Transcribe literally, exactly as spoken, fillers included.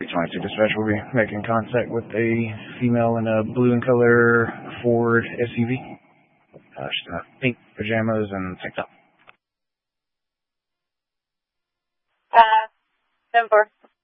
twenty-two dispatch will be making contact with a female in a blue in color Ford S U V. Uh, she's got pink pajamas and tank top. Uh, ten four.